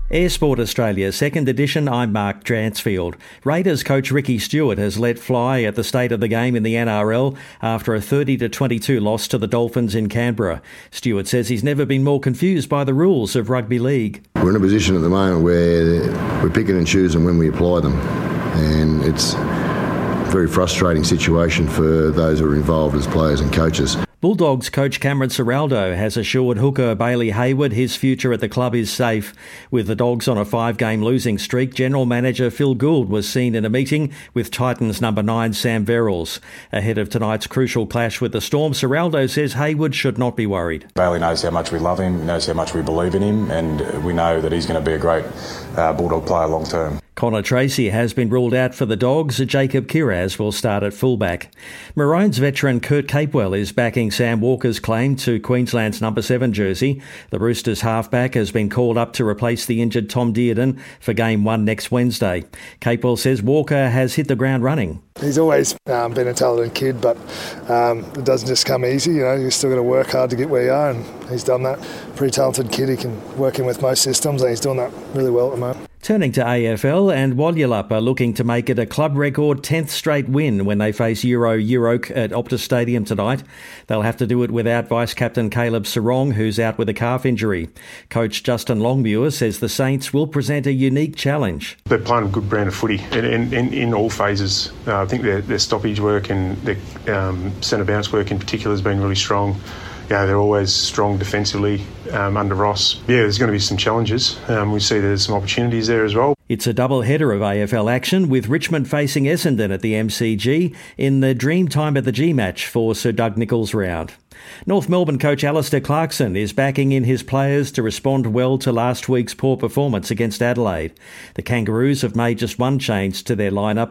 Air Sport Australia, 2nd edition, I'm Mark Dransfield. Raiders coach Ricky Stuart has let fly at the state of the game in the NRL after a 30-22 loss to the Dolphins in Canberra. Stuart says he's never been more confused by the rules of rugby league. We're in a position at the moment where we're picking and choosing when we apply them, and it's a very frustrating situation for those who are involved as players and coaches. Bulldogs coach Cameron Ciraldo has assured hooker Bailey Hayward his future at the club is safe. With the Dogs on a 5-game losing streak, General Manager Phil Gould was seen in a meeting with Titans number 9 Sam Verrills. Ahead of tonight's crucial clash with the Storm, Ciraldo says Hayward should not be worried. Bailey knows how much we love him, knows how much we believe in him, and we know that he's going to be a great Bulldog player long term. Connor Tracy has been ruled out for the Dogs. Jacob Kiraz will start at fullback. Maroons veteran Kurt Capewell is backing Sam Walker's claim to Queensland's number 7 jersey. The Roosters halfback has been called up to replace the injured Tom Dearden for Game 1 next Wednesday. Capewell says Walker has hit the ground running. He's always been a talented kid, but it doesn't just come easy. You've still got to work hard to get where you are, and he's done that. Pretty talented kid. He can work in with most systems, and he's doing that really well at the moment. Turning to AFL, and Walyulup are looking to make it a club record 10th straight win when they face Euroke at Optus Stadium tonight. They'll have to do it without Vice-Captain Caleb Serong, who's out with a calf injury. Coach Justin Longmuir says the Saints will present a unique challenge. They're playing a good brand of footy in all phases. I think their stoppage work and their centre bounce work in particular has been really strong. They're always strong defensively under Ross. There's going to be some challenges. We see there's some opportunities there as well. It's a double header of AFL action with Richmond facing Essendon at the MCG in the Dream Time at the G match for Sir Doug Nicholls round. North Melbourne coach Alistair Clarkson is backing in his players to respond well to last week's poor performance against Adelaide. The Kangaroos have made just one change to their lineup